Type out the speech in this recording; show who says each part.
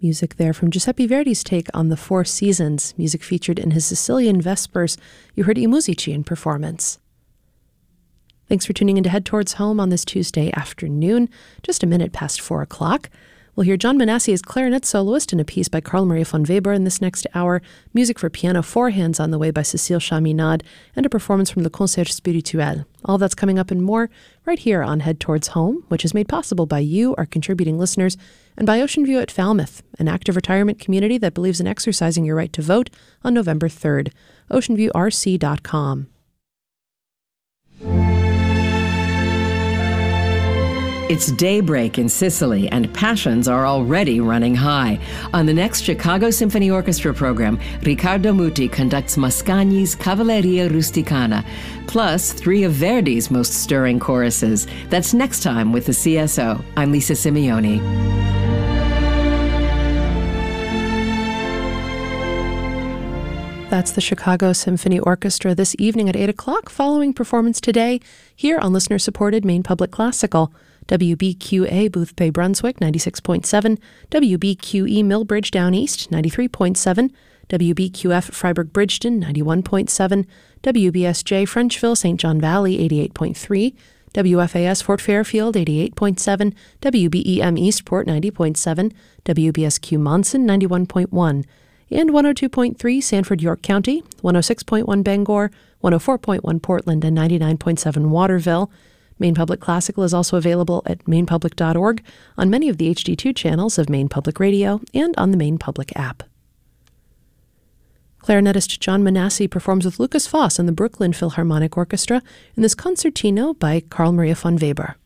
Speaker 1: Music there from Giuseppe Verdi's take on the Four Seasons, music featured in his Sicilian Vespers. You heard I Musici in performance. Thanks for tuning in to Head Towards Home on this Tuesday afternoon, just a minute past 4 o'clock. We'll hear John Manassi as clarinet soloist in a piece by Carl Maria von Weber in this next hour, music for piano four hands on the way by Cécile Chaminade, and a performance from Le Concert Spirituel. All that's coming up and more right here on Head Towards Home, which is made possible by you, our contributing listeners, and by Ocean View at Falmouth, an active retirement community that believes in exercising your right to vote on November 3rd. OceanviewRC.com.
Speaker 2: It's daybreak in Sicily, and passions are already running high. On the next Chicago Symphony Orchestra program, Riccardo Muti conducts Mascagni's Cavalleria Rusticana, plus 3 of Verdi's most stirring choruses. That's next time with the CSO. I'm Lisa Simeoni.
Speaker 1: That's the Chicago Symphony Orchestra this evening at 8 o'clock, following performance today here on listener-supported Maine Public Classical. WBQA Boothbay Brunswick 96.7, WBQE Millbridge Down East 93.7, WBQF Freiburg Bridgeton 91.7, WBSJ Frenchville St. John Valley 88.3, WFAS Fort Fairfield 88.7, WBEM Eastport 90.7, WBSQ Monson 91.1, and 102.3 Sanford York County, 106.1 Bangor, 104.1 Portland, and 99.7 Waterville. Maine Public Classical is also available at mainepublic.org, on many of the HD2 channels of Maine Public Radio, and on the Maine Public app. Clarinetist John Manassi performs with Lucas Foss and the Brooklyn Philharmonic Orchestra in this concertino by Carl Maria von Weber.